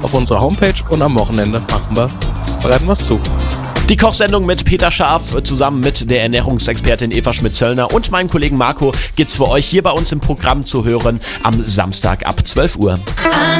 auf unserer Homepage und am Wochenende bereiten wir es zu. Die Kochsendung mit Peter Scharf zusammen mit der Ernährungsexpertin Eva Schmidt-Zöllner und meinem Kollegen Marco gibt's für euch hier bei uns im Programm zu hören am Samstag ab 12 Uhr.